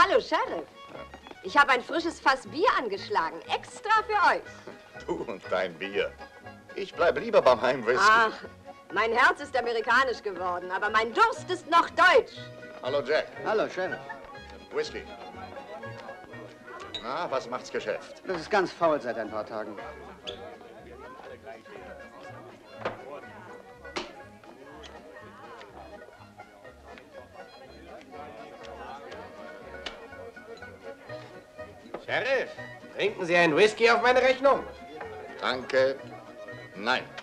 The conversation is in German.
Hallo, Sheriff. Ich habe ein frisches Fass Bier angeschlagen, extra für euch. Du und dein Bier. Ich bleib lieber beim Heimwhisky. Ach, mein Herz ist amerikanisch geworden, aber mein Durst ist noch deutsch. Hallo, Jack. Hallo, Sheriff. Whisky. Na, was macht's Geschäft? Das ist ganz faul seit ein paar Tagen. Sheriff, trinken Sie einen Whisky auf meine Rechnung? Danke. Nein.